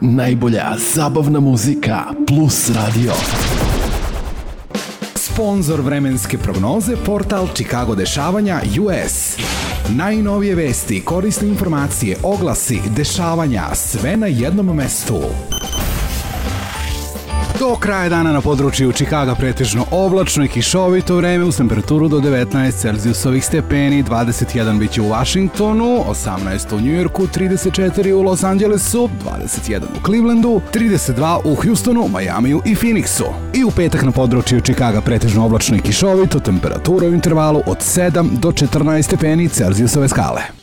Najbolja zabavna muzika plus radio. Sponzor vremenske prognoze, portal Chicago dešavanja US. Najnovije vesti, korisne informacije, oglasi, dešavanja, sve na jednom mestu. Do kraja dana na području Chicaga pretežno oblačno i kišovito vreme uz temperaturu do 19 Celzijusovih stepeni, 21 biće u Washingtonu, 18 u New Yorku, 34 u Los Angelesu, 21 u Clevelandu, 32 u Houstonu, Majamiju i Phoenixu. I u petak na području Chicaga pretežno oblačno i kišovito, temperatura u intervalu od 7 do 14 stepeni Celzijusove skale.